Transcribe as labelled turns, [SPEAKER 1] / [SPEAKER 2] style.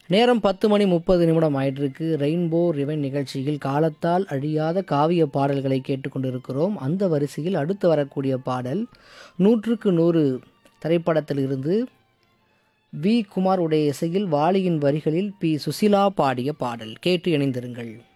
[SPEAKER 1] நேரம் 10:30 ஆயிட்டிருக்கு. ரெயின்போ ரிவன் நிகழ்ச்சியில் காலத்தால் அழியாத காவிய பாடல்களை கேட்டுக்கொண்டிருக்கிறோம். அந்த வரிசையில் அடுத்து வரக்கூடிய பாடல் 100க்கு 100 திரைப்படத்திலிருந்து வி குமார் உடைய இசையில் வாலியின் வரிகளில் பி சுசிலா பாடிய பாடல். கேட்டு இணைந்திருங்கள்.